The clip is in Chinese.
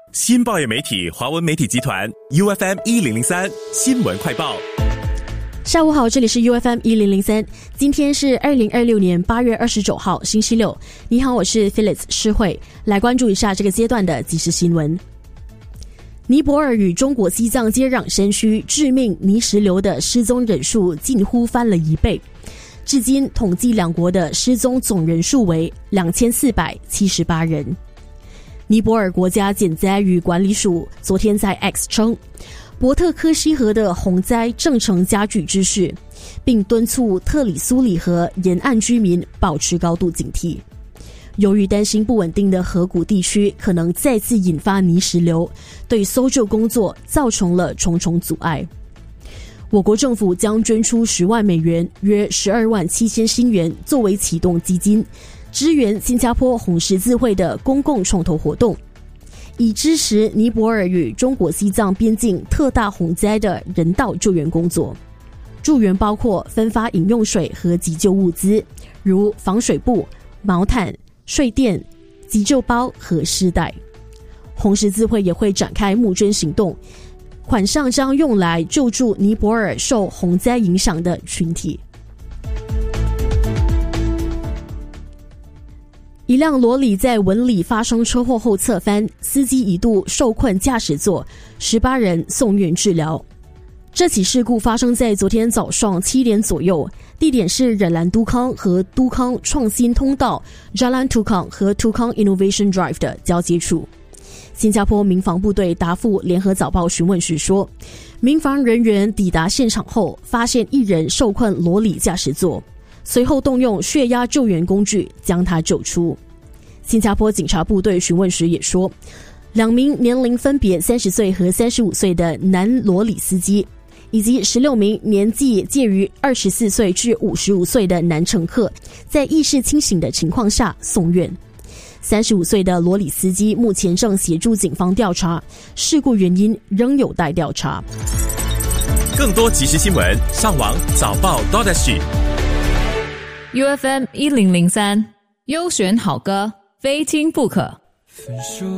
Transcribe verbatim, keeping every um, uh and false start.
新报业媒体华文媒体集团 U F M 一零零三新闻快报。 下午好，这里是 U F M 一零零三，今天是二零二六年八月二十九号，星期六。你好，我是 Phyllis 施慧，来关注一下这个阶段的即时新闻。尼泊尔与中国西藏接壤山区致命泥石流的失踪人数近乎翻了一倍，至今统计两国的失踪总人数为两千四百七十八人。尼泊尔国家减灾与管理署昨天在 X 称，伯特科西河的洪灾正呈加剧之势，并敦促特里苏里河沿岸居民保持高度警惕。由于担心不稳定的河谷地区可能再次引发泥石流，对搜救工作造成了重重阻碍。我国政府将捐出十万美元，约十二万七千新元作为启动基金，支援新加坡红十字会的公共创投活动，以支持尼泊尔与中国西藏边境特大洪灾的人道救援工作。助援包括分发饮用水和急救物资，如防水布、毛毯、睡垫、急救包和尸袋。红十字会也会展开募捐行动，款项将用来救助尼泊尔受洪灾影响的群体。一辆罗里在文里发生车祸后侧翻，司机一度受困驾驶座，十八人送院治疗。这起事故发生在昨天早上七点左右，地点是忍兰都康和都康创新通道 Jalan Tukang 和 Tukang Innovation Drive 的交接处。新加坡民防部队答复联合早报询问时说，民防人员抵达现场后发现一人受困罗里驾驶座，随后动用血压救援工具将他救出。新加坡警察部队询问时也说，两名年龄分别三十岁和三十五岁的男罗里司机，以及十六名年纪介于二十四岁至五十五岁的男乘客，在意识清醒的情况下送院。三十五岁的罗里司机目前正协助警方调查，事故原因仍有待调查。 更多即时新闻，上网早报 .sg。 U F M 一零零三优选好歌，非听不可。 分手